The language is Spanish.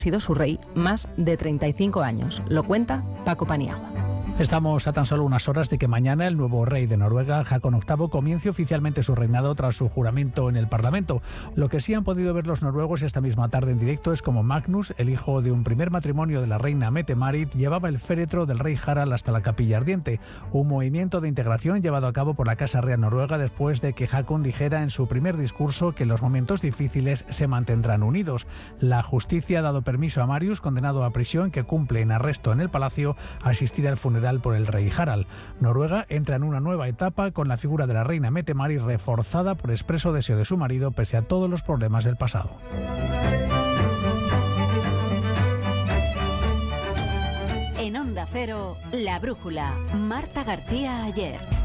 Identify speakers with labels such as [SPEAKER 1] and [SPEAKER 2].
[SPEAKER 1] sido su rey más de 35 años. Lo cuenta Paco Paniagua.
[SPEAKER 2] Estamos a tan solo unas horas de que mañana el nuevo rey de Noruega, Haakon VIII, comience oficialmente su reinado tras su juramento en el Parlamento. Lo que sí han podido ver los noruegos esta misma tarde en directo es como Magnus, el hijo de un primer matrimonio de la reina Mette-Marit, llevaba el féretro del rey Harald hasta la capilla ardiente. Un movimiento de integración llevado a cabo por la Casa Real noruega después de que Haakon dijera en su primer discurso que en los momentos difíciles se mantendrán unidos. La justicia ha dado permiso a Marius, condenado a prisión, que cumple en arresto en el palacio, a asistir al funeral por el rey Harald. Noruega entra en una nueva etapa con la figura de la reina Mette-Marit reforzada por expreso deseo de su marido pese a todos los problemas del pasado.
[SPEAKER 3] En Onda Cero, La Brújula, Marta García Ayer.